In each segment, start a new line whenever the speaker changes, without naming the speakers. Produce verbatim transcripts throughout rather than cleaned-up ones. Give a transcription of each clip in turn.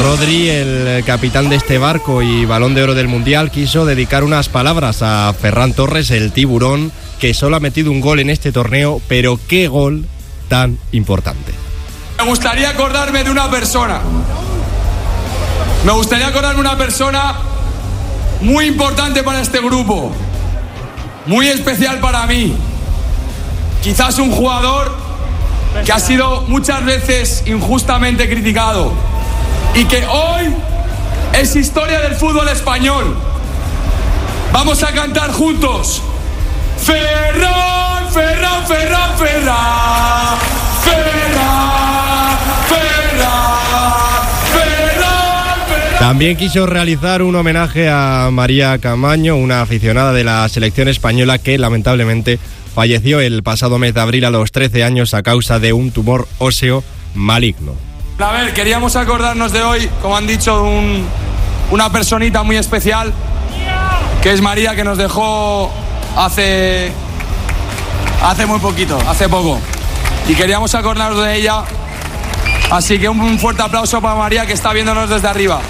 Rodri, el capitán de este barco y Balón de Oro del Mundial, quiso dedicar unas palabras a Ferran Torres, el tiburón, que solo ha metido un gol en este torneo, pero qué gol tan importante.
Me gustaría acordarme de una persona. Me gustaría acordarme de una persona muy importante para este grupo, muy especial para mí. Quizás un jugador que ha sido muchas veces injustamente criticado y que hoy es historia del fútbol español. Vamos a cantar juntos. Ferran, Ferran, Ferran, Ferran, Ferran, Ferran, Ferran, Ferran.
También quiso realizar un homenaje a María Camaño, una aficionada de la selección española que lamentablemente falleció el pasado mes de abril a los trece años a causa de un tumor óseo maligno.
A ver, queríamos acordarnos de hoy, como han dicho, un, una personita muy especial, que es María, que nos dejó hace, hace muy poquito, hace poco. Y queríamos acordarnos de ella, así que un, un fuerte aplauso para María, que está viéndonos desde arriba.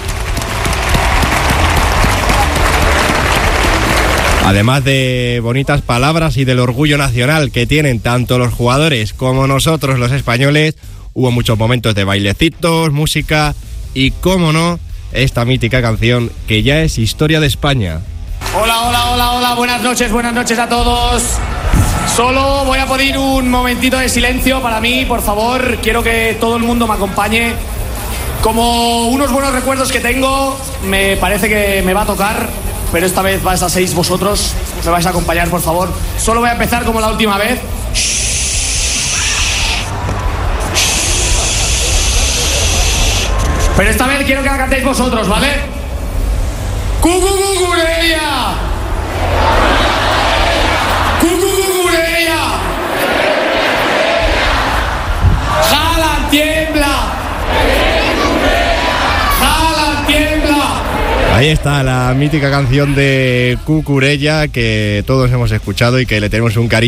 Además de bonitas palabras y del orgullo nacional que tienen tanto los jugadores como nosotros los españoles, hubo muchos momentos de bailecitos, música y, cómo no, esta mítica canción que ya es historia de España.
Hola, hola, hola, hola, buenas noches, buenas noches a todos. Solo voy a pedir un momentito de silencio para mí, por favor. Quiero que todo el mundo me acompañe. Como unos buenos recuerdos que tengo, me parece que me va a tocar, pero esta vez vais a seis vosotros. Me vais a acompañar, por favor. Solo voy a empezar como la última vez. Pero esta vez quiero que la cantéis vosotros, ¿vale? ¡Cucucucureya! ¡Cucucucureya! ¡Jala, tiembla! ¡Jala, tiembla!
Ahí está la mítica canción de Cucurella que todos hemos escuchado y que le tenemos un cariño